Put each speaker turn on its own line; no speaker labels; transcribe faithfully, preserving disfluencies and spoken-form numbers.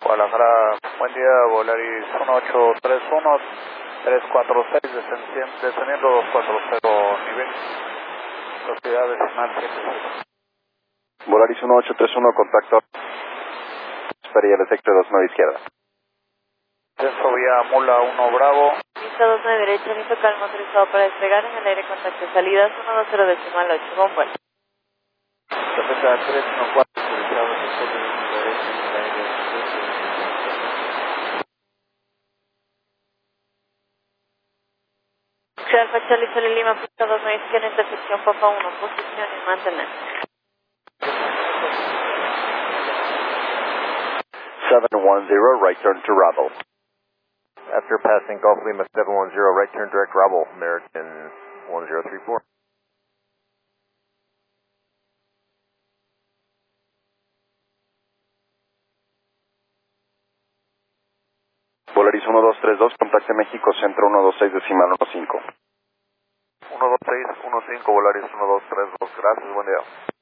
Guadalajara, buen día, Volaris uno ocho tres uno, tres cuatro seis, descendiendo, descendiendo dos cuatro cero nivel, velocidad decimal siete cero.
Volaris uno ocho tres uno, contacto. Espería el efecto dos nueve izquierda.
Descenso vía Mula uno Bravo.
Pista dos nueve derecha, viento calmo autorizado para despegar en el aire, contacto salidas uno dos cero decimal ocho, con vuelo.
Perfecta tres uno cuatro, autorizado efecto de derecha en el aire.
Alfa Charlie Charlie Lima, pista dos nueve izquierda, intersección Papa uno, posición y mantener.
seven one zero, right turn to Bravo.
After passing Golf Lima seven one zero, right turn direct Bravo, American one zero three four.
Volaris uno dos tres dos, contacte México, centro uno dos seis decimal uno cinco.
uno dos seis uno cinco, Volaris uno dos tres dos, gracias, buen día.